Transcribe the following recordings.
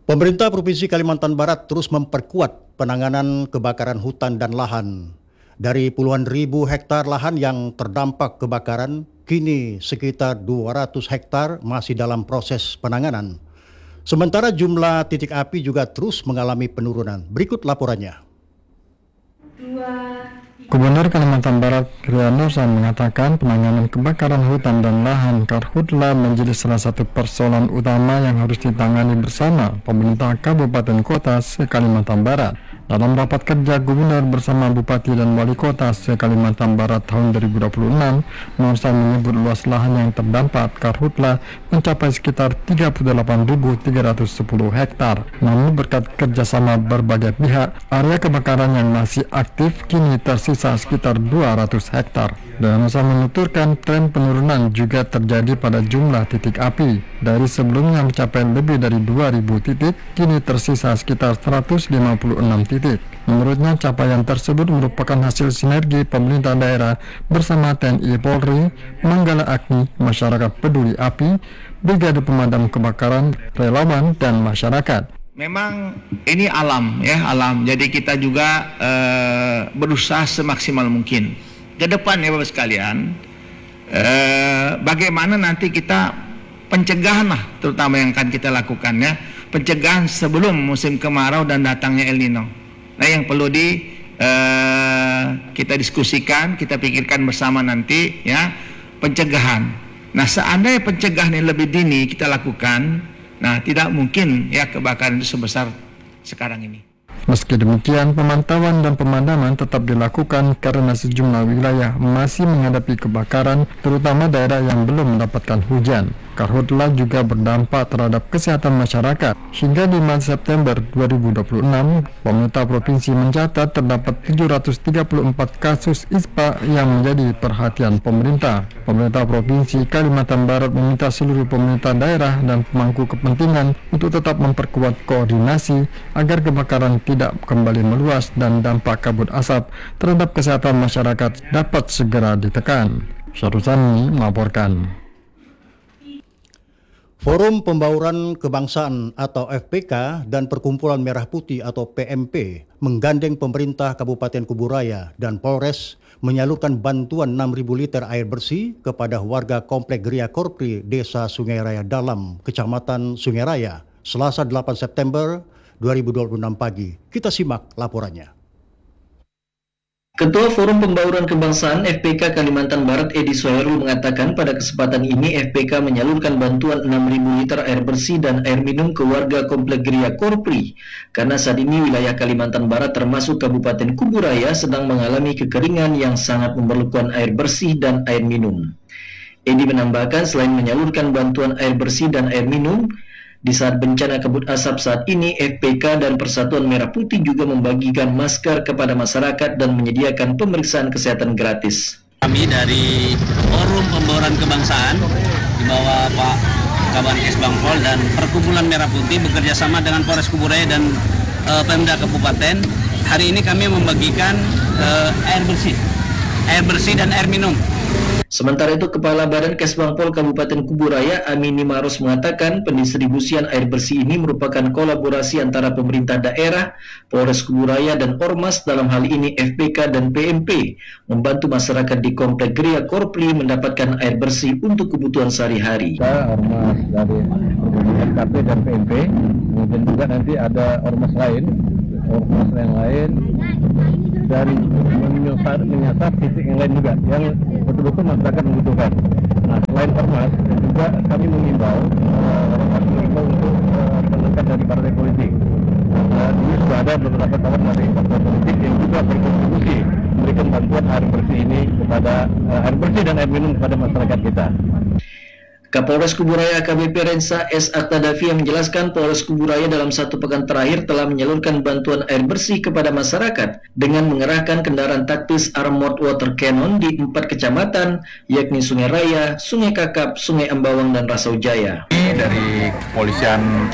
Pemerintah Provinsi Kalimantan Barat terus memperkuat penanganan kebakaran hutan dan lahan. Dari puluhan ribu hektar lahan yang terdampak kebakaran, kini sekitar 200 hektar masih dalam proses penanganan. Sementara jumlah titik api juga terus mengalami penurunan. Berikut laporannya. Gubernur Kalimantan Barat Ria Nursan mengatakan penanganan kebakaran hutan dan lahan Karhutla menjadi salah satu persoalan utama yang harus ditangani bersama pemerintah kabupaten kota se-Kalimantan Barat. Dalam rapat kerja Gubernur bersama Bupati dan Wali Kota se-Kalimantan Barat tahun 2026, Nursan menyebut luas lahan yang terdampak Karhutla mencapai sekitar 38.310 hektar. Namun berkat kerjasama berbagai pihak, area kebakaran yang masih aktif kini tersisa sekitar 200 hektar. Dan Nursan menuturkan tren penurunan juga terjadi pada jumlah titik api. Dari sebelumnya mencapai lebih dari 2.000 titik, kini tersisa sekitar 156 titik. Menurutnya capaian tersebut merupakan hasil sinergi pemerintah daerah bersama TNI Polri, Manggala Agni, masyarakat peduli api, Brigade Pemadam Kebakaran, relawan, dan masyarakat. Memang ini alam ya, alam. Jadi kita juga berusaha semaksimal mungkin. Ke depan ya Bapak sekalian, bagaimana nanti kita pencegahan lah, terutama yang akan kita lakukan ya, pencegahan sebelum musim kemarau dan datangnya El Nino. Nah yang perlu kita diskusikan, kita pikirkan bersama nanti ya, pencegahan. Nah seandainya pencegahan yang lebih dini kita lakukan, nah tidak mungkin ya kebakaran itu sebesar sekarang ini. Meski demikian, pemantauan dan pemadaman tetap dilakukan karena sejumlah wilayah masih menghadapi kebakaran, terutama daerah yang belum mendapatkan hujan. Karhutla juga berdampak terhadap kesehatan masyarakat. Hingga 5 September 2026, pemerintah provinsi mencatat terdapat 734 kasus ISPA yang menjadi perhatian pemerintah. Pemerintah Provinsi Kalimantan Barat meminta seluruh pemerintah daerah dan pemangku kepentingan untuk tetap memperkuat koordinasi agar kebakaran tidak kembali meluas dan dampak kabut asap terhadap kesehatan masyarakat dapat segera ditekan. Syaruzani melaporkan. Forum Pembauran Kebangsaan atau FPK dan Perkumpulan Merah Putih atau PMP menggandeng pemerintah Kabupaten Kuburaya dan Polres menyalurkan bantuan 6.000 liter air bersih kepada warga Komplek Geria Korpri, Desa Sungai Raya Dalam, Kecamatan Sungai Raya, Selasa 8 September 2026 pagi. Kita simak laporannya. Ketua Forum Pembauran Kebangsaan FPK Kalimantan Barat Edi Soerul mengatakan pada kesempatan ini FPK menyalurkan bantuan 6.000 liter air bersih dan air minum ke warga Komplek Geria Korpri karena saat ini wilayah Kalimantan Barat termasuk Kabupaten Kuburaya sedang mengalami kekeringan yang sangat memerlukan air bersih dan air minum. Edi menambahkan selain menyalurkan bantuan air bersih dan air minum, di saat bencana kabut asap saat ini, FPK dan Persatuan Merah Putih juga membagikan masker kepada masyarakat dan menyediakan pemeriksaan kesehatan gratis. Kami dari Forum Pembauran Kebangsaan di bawah Pak Kabankes Bangpol dan Perkumpulan Merah Putih bekerjasama dengan Polres Kuburaya dan Pemda Kabupaten. Hari ini kami membagikan air bersih dan air minum. Sementara itu, Kepala Badan Kesbangpol Kabupaten Kuburaya, Amini Maros mengatakan pendistribusian air bersih ini merupakan kolaborasi antara pemerintah daerah, Polres Kuburaya, dan Ormas, dalam hal ini FPK dan PMP, membantu masyarakat di Komplek Geria Korpri mendapatkan air bersih untuk kebutuhan sehari-hari. Ormas dari FKP dan PMP, kemudian juga nanti ada ormas yang lain dari menyasar titik yang lain juga yang betul-betul masyarakat membutuhkan. Nah, selain ormas juga kami mengimbau untuk pendekat dari partai politik. Ini sudah ada beberapa kawan dari partai politik yang juga berkontribusi memberikan bantuan air bersih ini kepada air bersih dan air minum kepada masyarakat kita. Kapolres Kuburaya AKBP Rensa S. Aktadafi yang menjelaskan Polres Kuburaya dalam 1 pekan terakhir telah menyalurkan bantuan air bersih kepada masyarakat dengan mengerahkan kendaraan taktis Armored Water Cannon di 4 kecamatan, yakni Sungai Raya, Sungai Kakap, Sungai Ambawang, dan Rasaujaya. Dari kepolisian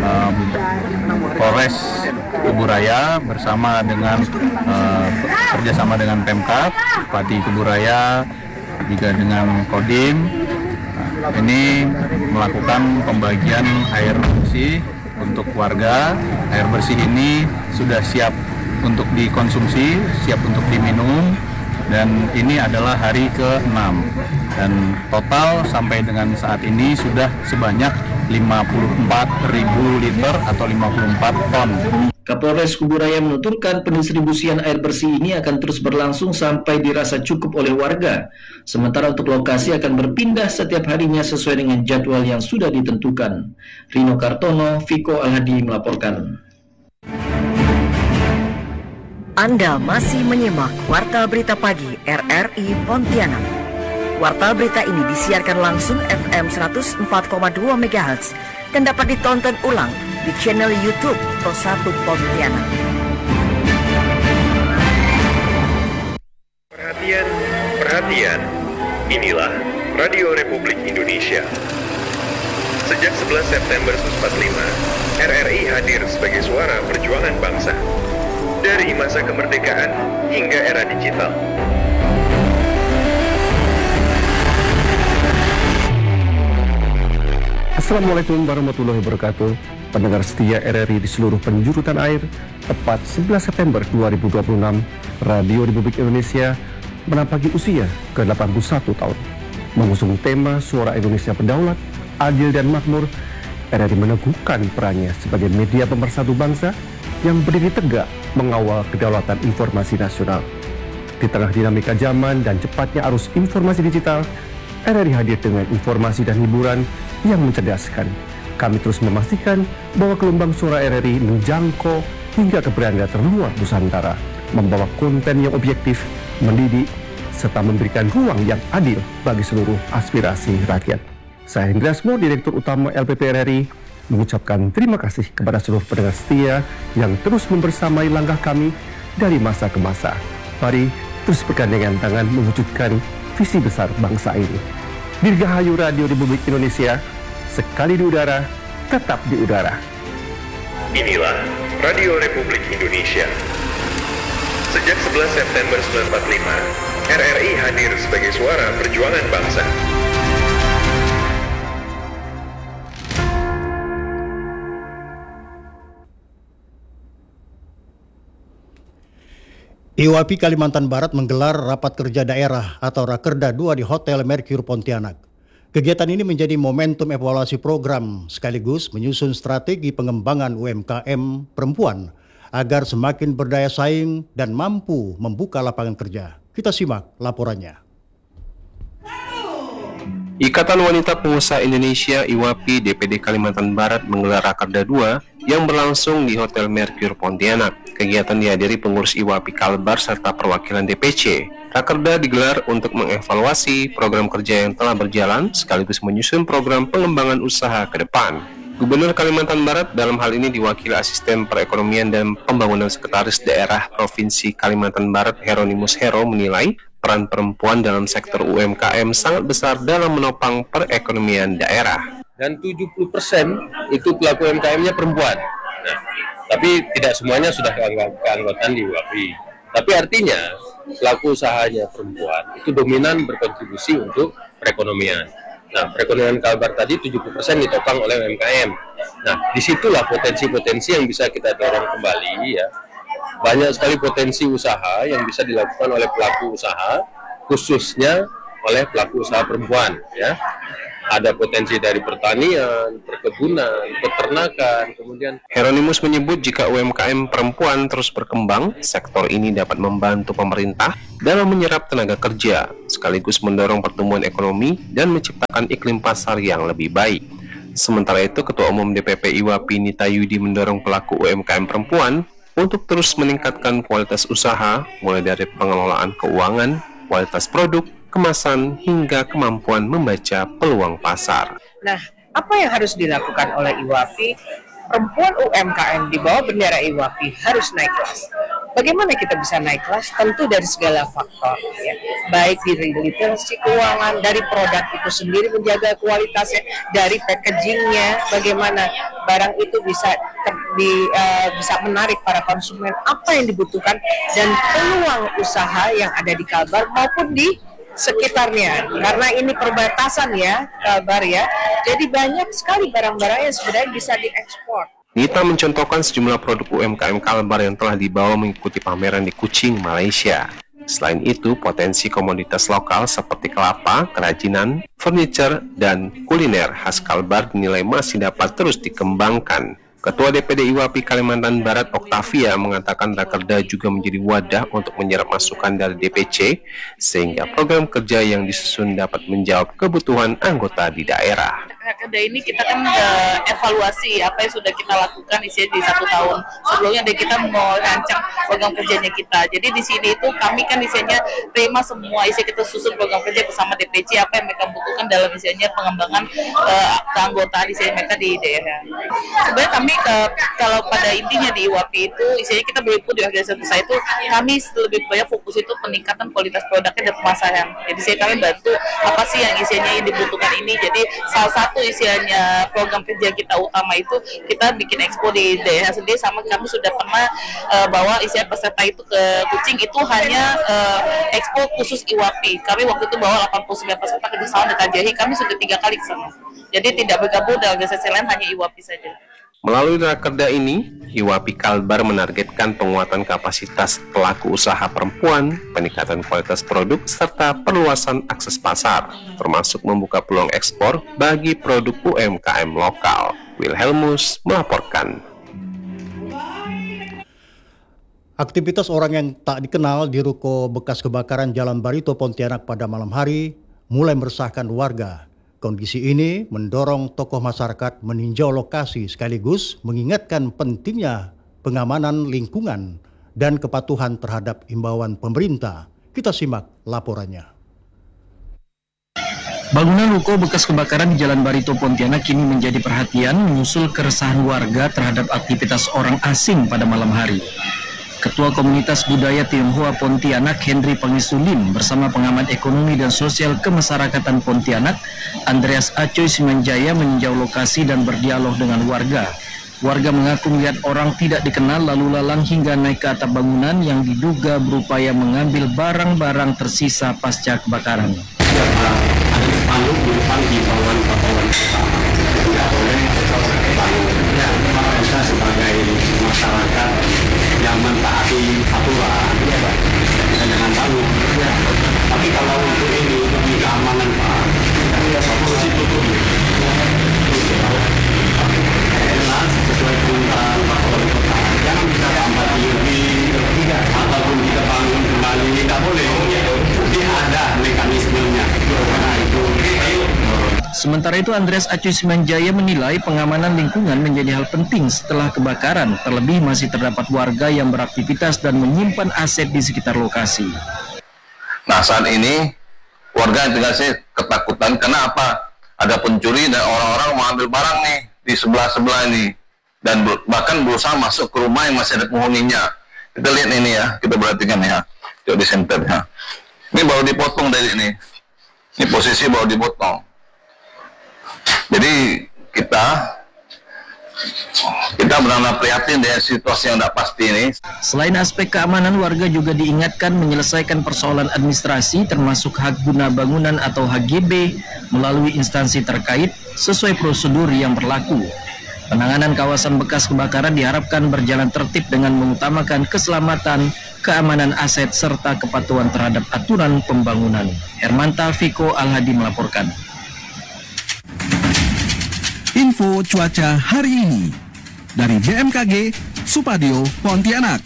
Polres Kuburaya bersama dengan kerjasama dengan Pemkab, Bupati Kuburaya, juga dengan Kodim, ini melakukan pembagian air bersih untuk warga. Air bersih ini sudah siap untuk dikonsumsi, siap untuk diminum, dan ini adalah hari ke-6. Dan total sampai dengan saat ini sudah sebanyak 54.000 liter atau 54 ton. Kapolres Kuburaya menuturkan pendistribusian air bersih ini akan terus berlangsung sampai dirasa cukup oleh warga. Sementara untuk lokasi akan berpindah setiap harinya sesuai dengan jadwal yang sudah ditentukan. Rino Kartono, Viko Alhadi melaporkan. Anda masih menyimak Warta Berita Pagi RRI Pontianak. Warta berita ini disiarkan langsung FM 104,2 MHz dan dapat ditonton ulang di channel YouTube Pro1 Pontianak. Perhatian, inilah Radio Republik Indonesia. Sejak 11 September 1945, RRI hadir sebagai suara perjuangan bangsa. Dari masa kemerdekaan hingga era digital. Assalamualaikum warahmatullahi wabarakatuh. Pendengar setia RRI di seluruh penjuru tanah air, tepat 11 September 2026, Radio Republik Indonesia menapaki usia ke-81 tahun. Mengusung tema Suara Indonesia Berdaulat, Adil dan Makmur, RRI meneguhkan perannya sebagai media pemersatu bangsa yang berdiri tegak mengawal kedaulatan informasi nasional. Di tengah dinamika zaman dan cepatnya arus informasi digital, RRI hadir dengan informasi dan hiburan yang mencerdaskan. Kami terus memastikan bahwa gelombang suara RRI menjangkau hingga ke beranda terluar Nusantara, membawa konten yang objektif, mendidik, serta memberikan ruang yang adil bagi seluruh aspirasi rakyat. Saya Hendra Asmo, Direktur Utama LPP RRI, mengucapkan terima kasih kepada seluruh pendengar setia yang terus membersamai langkah kami dari masa ke masa. Mari terus bergandengan tangan mewujudkan visi besar bangsa ini. Dirgahayu Radio Republik Indonesia, sekali di udara, tetap di udara. Inilah Radio Republik Indonesia. Sejak 11 September 1945, RRI hadir sebagai suara perjuangan bangsa. IWAPI Kalimantan Barat menggelar rapat kerja daerah atau Rakerda 2 di Hotel Mercure Pontianak. Kegiatan ini menjadi momentum evaluasi program sekaligus menyusun strategi pengembangan UMKM perempuan agar semakin berdaya saing dan mampu membuka lapangan kerja. Kita simak laporannya. Ikatan Wanita Pengusaha Indonesia IWAPI DPD Kalimantan Barat menggelar Rakerda 2 yang berlangsung di Hotel Mercure Pontianak. Kegiatan dihadiri pengurus IWAPI Kalbar serta perwakilan DPC. Rakerda digelar untuk mengevaluasi program kerja yang telah berjalan sekaligus menyusun program pengembangan usaha ke depan. Gubernur Kalimantan Barat dalam hal ini diwakili Asisten Perekonomian dan Pembangunan Sekretaris Daerah Provinsi Kalimantan Barat Hieronymus Hero menilai peran perempuan dalam sektor UMKM sangat besar dalam menopang perekonomian daerah. Dan 70% itu pelaku UMKM-nya perempuan. Nah, tapi tidak semuanya sudah keanggotaan di UAPI. Tapi artinya pelaku usahanya perempuan itu dominan berkontribusi untuk perekonomian. Nah, perekonomian Kalbar tadi 70% ditopang oleh UMKM. Nah, disitulah potensi-potensi yang bisa kita dorong kembali ya. Banyak sekali potensi usaha yang bisa dilakukan oleh pelaku usaha, khususnya oleh pelaku usaha perempuan ya. Ada potensi dari pertanian, perkebunan, peternakan, kemudian. Hieronymus menyebut jika UMKM perempuan terus berkembang, sektor ini dapat membantu pemerintah dalam menyerap tenaga kerja, sekaligus mendorong pertumbuhan ekonomi dan menciptakan iklim pasar yang lebih baik. Sementara itu, Ketua Umum DPP IWAPI Nita Yudi mendorong pelaku UMKM perempuan untuk terus meningkatkan kualitas usaha, mulai dari pengelolaan keuangan, kualitas produk, kemasan, hingga kemampuan membaca peluang pasar. Nah, apa yang harus dilakukan oleh IWAPI? Perempuan UMKM di bawah bendera IWAPI harus naik kelas. Bagaimana kita bisa naik kelas? Tentu dari segala faktor, ya. Baik dari literasi keuangan, dari produk itu sendiri menjaga kualitasnya, dari packagingnya, bagaimana barang itu bisa menarik para konsumen, apa yang dibutuhkan, dan peluang usaha yang ada di Kalbar maupun di sekitarnya, karena ini perbatasan ya, Kalbar ya. Jadi banyak sekali barang-barang yang sebenarnya bisa diekspor. Nita mencontohkan sejumlah produk UMKM Kalbar yang telah dibawa mengikuti pameran di Kuching, Malaysia. Selain itu, potensi komoditas lokal seperti kelapa, kerajinan, furniture, dan kuliner khas Kalbar dinilai masih dapat terus dikembangkan. Ketua DPD IWAPI Kalimantan Barat Oktavia mengatakan Rakerda juga menjadi wadah untuk menyerap masukan dari DPC sehingga program kerja yang disusun dapat menjawab kebutuhan anggota di daerah. Rakerda ini kita kan evaluasi apa yang sudah kita lakukan isinya di 1 tahun sebelumnya, dan kita mau rancang program kerjanya kita. Jadi di sini itu kami kan isinya terima semua isi, kita susun program kerja bersama DPC apa yang mereka butuhkan dalam isinya pengembangan keanggotaan isinya mereka di daerah. Sebenarnya kami kalau pada intinya di IWAPI itu isinya kita berikut di organisasi besar itu kami lebih banyak fokus itu peningkatan kualitas produknya dan pemasaran. Jadi saya kami bantu apa sih yang isinya yang dibutuhkan ini. Jadi salah satu isinya program kerja kita utama itu kita bikin expo di daerah sendiri, sama kami sudah pernah bawa isinya peserta itu ke Kuching, itu hanya expo khusus IWAPI. Kami waktu itu bawa 89 peserta kerjasama dengan KJHI, kami sudah 3 kali ke sana. Jadi tidak bergabung dengan organisasi lain, hanya IWAPI saja. Melalui Rakerda ini, IWAPI Kalbar menargetkan penguatan kapasitas pelaku usaha perempuan, peningkatan kualitas produk, serta perluasan akses pasar, termasuk membuka peluang ekspor bagi produk UMKM lokal. Wilhelmus melaporkan. Aktivitas orang yang tak dikenal di ruko bekas kebakaran Jalan Barito Pontianak pada malam hari mulai meresahkan warga. Kondisi ini mendorong tokoh masyarakat meninjau lokasi sekaligus mengingatkan pentingnya pengamanan lingkungan dan kepatuhan terhadap imbauan pemerintah. Kita simak laporannya. Bangunan ruko bekas kebakaran di Jalan Barito Pontianak kini menjadi perhatian menyusul keresahan warga terhadap aktivitas orang asing pada malam hari. Ketua Komunitas Budaya Tionghoa Pontianak Henry Pangesulin bersama pengamat ekonomi dan sosial kemasyarakatan Pontianak Andreas Acoy Simanjaya meninjau lokasi dan berdialog dengan warga. Warga mengaku melihat orang tidak dikenal lalu lalang hingga naik ke atap bangunan yang diduga berupaya mengambil barang-barang tersisa pasca kebakaran. Ada spanduk di depan himbauan-himbauan kita. Tidak boleh kita sebagai masyarakat yang mentaati aturan, dan jangan tahu. Tapi kalau untuk ini demi keamanan Pak, harus ditutup. Jelas sesuai perintah Pak Wali Kota. Jangan kita tambah diri ataupun kita bangun kembali, tidak boleh. Jadi ada mekanismenya. Karena itu. Sementara itu Andreas Acoy Simanjaya menilai pengamanan lingkungan menjadi hal penting setelah kebakaran, terlebih masih terdapat warga yang beraktivitas dan menyimpan aset di sekitar lokasi. Nah saat ini warga yang tinggal sini ketakutan karena apa? Ada pencuri dan orang-orang mengambil barang nih di sebelah-sebelah ini, dan bahkan berusaha masuk ke rumah yang masih ada penghuninya. Kita lihat ini ya, kita perhatikan ya, coba di center ya. Ini baru dipotong dari ini posisi baru dipotong. Jadi kita benar-benar prihatin dengan situasi yang tidak pasti ini. Selain aspek keamanan, warga juga diingatkan menyelesaikan persoalan administrasi termasuk hak guna bangunan atau HGB melalui instansi terkait sesuai prosedur yang berlaku. Penanganan kawasan bekas kebakaran diharapkan berjalan tertib dengan mengutamakan keselamatan, keamanan aset, serta kepatuhan terhadap aturan pembangunan. Hermanta Viko Alhadi melaporkan. Info cuaca hari ini dari BMKG Supadio Pontianak.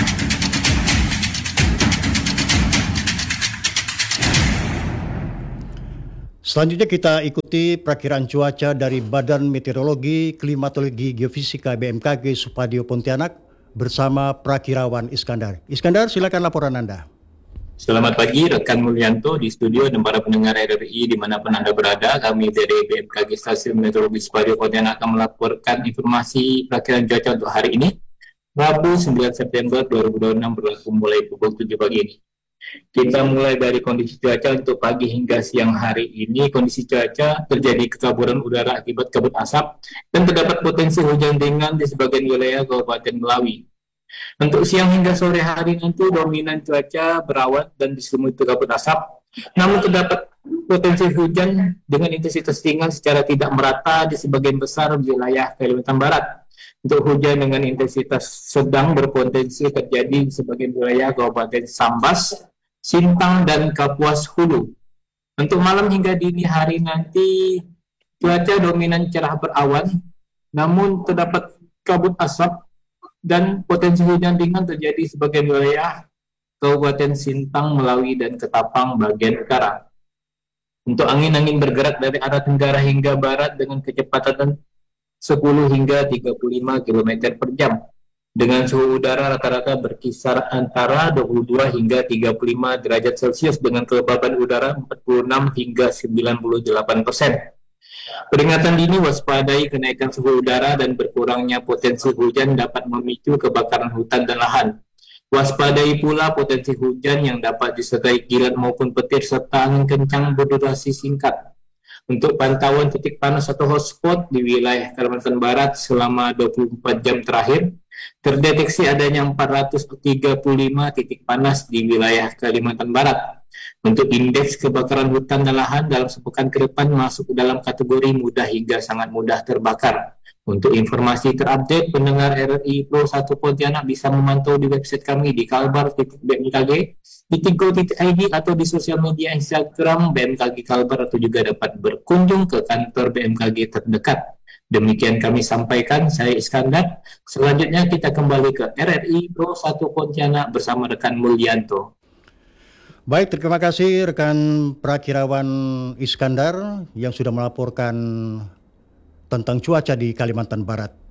Selanjutnya kita ikuti perakiraan cuaca dari Badan Meteorologi, Klimatologi, Geofisika BMKG Supadio Pontianak bersama Prakirawan Iskandar. Iskandar, silakan laporan Anda. Selamat pagi rekan Mulyanto di studio dan para pendengar RRI dimanapun Anda berada. Kami dari BMKG Stasiun Meteorologi Supadio Pontianak akan melaporkan informasi perakiraan cuaca untuk hari ini, Rabu 9 September 2026 berlaku mulai pukul 7 pagi ini. Kita mulai dari kondisi cuaca untuk pagi hingga siang hari ini. Kondisi cuaca terjadi kekaburan udara akibat kabut asap dan terdapat potensi hujan ringan di sebagian wilayah Kabupaten Melawi. Untuk siang hingga sore hari nanti dominan cuaca berawan dan diselimuti kabut asap. Namun terdapat potensi hujan dengan intensitas ringan secara tidak merata di sebagian besar wilayah Kalimantan Barat. Untuk hujan dengan intensitas sedang berpotensi terjadi di sebagian wilayah Kabupaten Sambas, Sintang, dan Kapuas Hulu. Untuk malam hingga dini hari nanti, cuaca dominan cerah berawan, namun terdapat kabut asap dan potensi hujan ringan terjadi di sebagian wilayah Kabupaten Sintang, Melawi, dan Ketapang bagian utara. Untuk angin bergerak dari arah tenggara hingga barat dengan kecepatan 10 hingga 35 km per jam. Dengan suhu udara rata-rata berkisar antara 22 hingga 35 derajat Celcius dengan kelembaban udara 46 hingga 98%. Peringatan dini waspadai kenaikan suhu udara dan berkurangnya potensi hujan dapat memicu kebakaran hutan dan lahan. Waspadai pula potensi hujan yang dapat disertai kilat maupun petir serta angin kencang berdurasi singkat. Untuk pantauan titik panas atau hotspot di wilayah Kalimantan Barat selama 24 jam terakhir, terdeteksi adanya 435 titik panas di wilayah Kalimantan Barat. Untuk indeks kebakaran hutan dan lahan dalam sepekan ke depan masuk dalam kategori mudah hingga sangat mudah terbakar. Untuk informasi terupdate, pendengar RRI Pro 1 Pontianak bisa memantau di website kami di kalbar.bmkg, di tigo.id atau di sosial media Instagram BMKG Kalbar, atau juga dapat berkunjung ke kantor BMKG terdekat. Demikian kami sampaikan, saya Iskandar. Selanjutnya kita kembali ke RRI Pro 1 Pontianak bersama rekan Mulyanto. Baik, terima kasih rekan Prakirawan Iskandar yang sudah melaporkan tentang cuaca di Kalimantan Barat.